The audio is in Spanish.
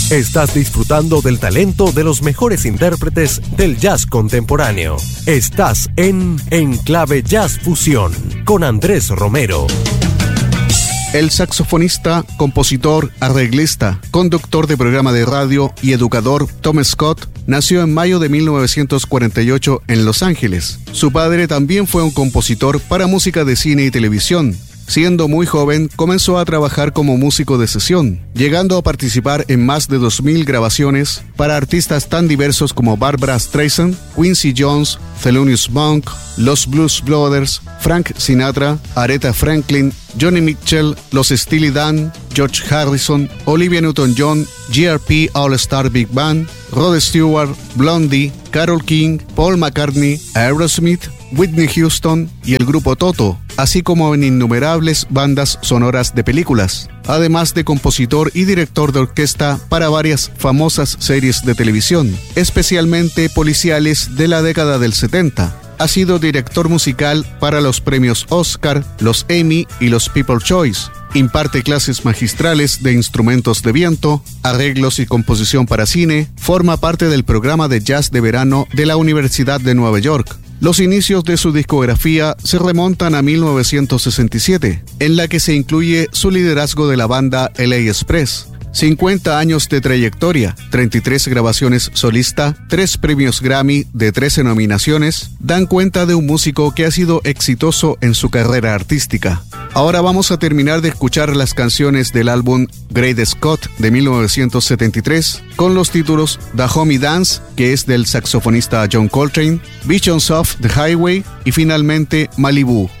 Estás disfrutando del talento de los mejores intérpretes del jazz contemporáneo. Estás en Enclave Jazz Fusión con Andrés Romero. El saxofonista, compositor, arreglista, conductor de programa de radio y educador Tom Scott nació en mayo de 1948 en Los Ángeles. Su padre también fue un compositor para música de cine y televisión. Siendo muy joven, comenzó a trabajar como músico de sesión, llegando a participar en más de 2,000 grabaciones para artistas tan diversos como Barbra Streisand, Quincy Jones, Thelonious Monk, los Blues Brothers, Frank Sinatra, Aretha Franklin, Johnny Mitchell, los Steely Dan, George Harrison, Olivia Newton-John, GRP All-Star Big Band, Rod Stewart, Blondie, Carole King, Paul McCartney, Aerosmith, Whitney Houston y el grupo Toto, así como en innumerables bandas sonoras de películas, además de compositor y director de orquesta para varias famosas series de televisión, especialmente policiales de la década del 70. Ha sido director musical para los premios Oscar, los Emmy y los People's Choice. Imparte clases magistrales de instrumentos de viento, arreglos y composición para cine. Forma parte del programa de jazz de verano de la Universidad de Nueva York. Los inicios de su discografía se remontan a 1967, en la que se incluye su liderazgo de la banda LA Express. 50 años de trayectoria, 33 grabaciones solista, 3 premios Grammy de 13 nominaciones, dan cuenta de un músico que ha sido exitoso en su carrera artística. Ahora vamos a terminar de escuchar las canciones del álbum Great Scott de 1973, con los títulos The Homie Dance, que es del saxofonista John Coltrane, Visions of the Highway y finalmente Malibu.